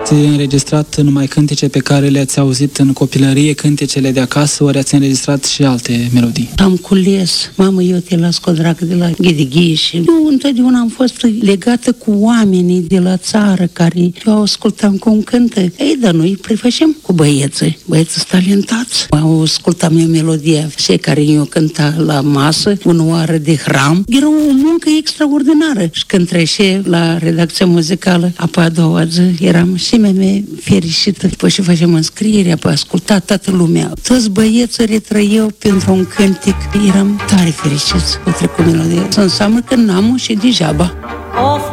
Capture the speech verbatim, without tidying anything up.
Ați înregistrat numai cântece pe care le-ați auzit în copilărie, cântecele de acasă, ori ați înregistrat și alte melodii? Am cules, mamă, eu te las cu drag de la Ghidighi și eu întotdeauna am fost legată cu oamenii de la țară care eu ascultam cum cântă. Ei, dar noi prefăcem cu băieții, băieții talentați. Au ascultat eu melodia, cei care eu cânta la masă, un oară de hram. Era o muncă extraordinară. Și când trece la redacția muzicală, apoi a doua zi, eram și meme fericită. După și facem înscriere, apoi asculta toată lumea. Toți băieții retrăiau pentru un cântic. Eram tare fericiți cu trecut melodia. Să înseamnă că n-am și degeaba.